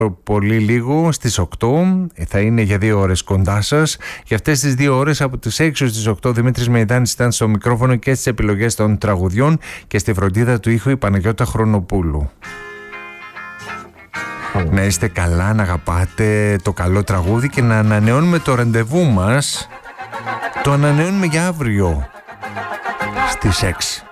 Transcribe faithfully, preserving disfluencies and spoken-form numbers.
πολύ λίγο στις οκτώ θα είναι για δύο ώρες κοντά σας. Για αυτές τις δύο ώρες από τις έξι στις οκτώ Δημήτρης Μεϊδάνης ήταν στο μικρόφωνο και στις επιλογές των τραγουδιών και στη φροντίδα του ήχου η Παναγιώτα Χρονοπούλου. Mm. Να είστε καλά, να αγαπάτε το καλό τραγούδι και να ανανεώνουμε το ραντεβού μας. Το ανανεώνουμε για αύριο στις έξι.